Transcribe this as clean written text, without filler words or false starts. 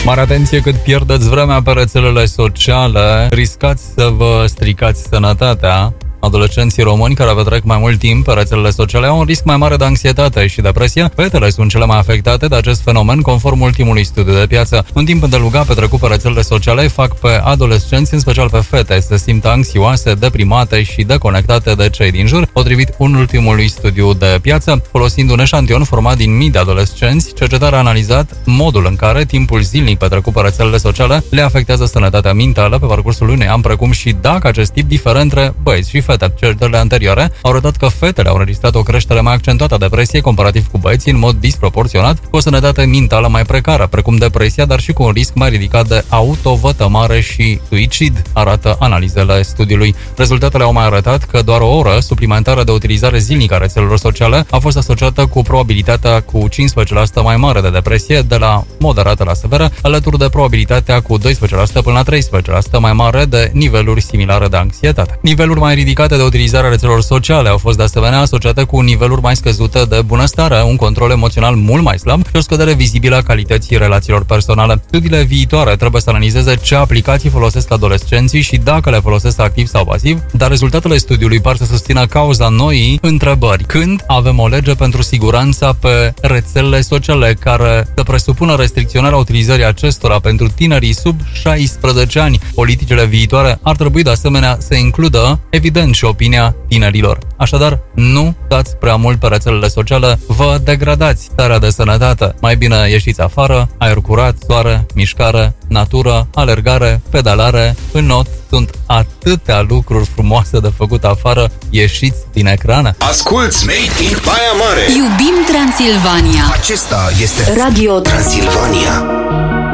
Mare atenție cât pierdeți vremea pe rețelele sociale, riscați să vă stricați sănătatea. Adolescenții români care petrec mai mult timp pe rețelele sociale au un risc mai mare de anxietate și depresie. Fetele sunt cele mai afectate de acest fenomen, conform ultimului studiu de piață. Un timp îndelungat petrecut pe rețelele sociale fac pe adolescenți, în special pe fete, să simtă anxioase, deprimate și deconectate de cei din jur, potrivit ultimului studiu de piață. Folosind un eșantion format din mii de adolescenți, cercetarea a analizat modul în care timpul zilnic petrecut pe rețelele sociale le afectează sănătatea mentală pe parcursul unui an, precum și dacă acest tip diferă între băieți și fete. Cercetările anterioare au arătat că fetele au înregistrat o creștere mai accentuată a depresiei comparativ cu băieții în mod disproporționat, cu o sănătate mentală mai precară, precum depresia, dar și cu un risc mai ridicat de autovătămare și suicid, arată analizele studiului. Rezultatele au mai arătat că doar o oră suplimentară de utilizare zilnică a rețelelor sociale a fost asociată cu probabilitatea cu 15% mai mare de depresie, de la moderată la severă, alături de probabilitatea cu 12% până la 13% mai mare de niveluri similare de anxietate. Niveluri mai ridicate de utilizarea rețelelor sociale au fost de asemenea asociate cu niveluri mai scăzute de bunăstare, un control emoțional mult mai slab și o scădere vizibilă a calității relațiilor personale. Studiile viitoare trebuie să analizeze ce aplicații folosesc adolescenții și dacă le folosesc activ sau pasiv, dar rezultatele studiului par să susțină cauza noii întrebări. Când avem o lege pentru siguranța pe rețelele sociale care să presupună restricționarea utilizării acestora pentru tinerii sub 16 ani? Politicile viitoare ar trebui de asemenea să includă, evident, și opinia tinerilor. Așadar, nu dați prea mult pe rețelele sociale, vă degradați starea de sănătate. Mai bine ieșiți afară, aer curat, soare, mișcare, natură, alergare, pedalare. În not sunt atâtea lucruri frumoase de făcut afară, ieșiți din ecrane. Asculți Made in Baia Mare. Iubim Transilvania. Acesta este Radio Transilvania.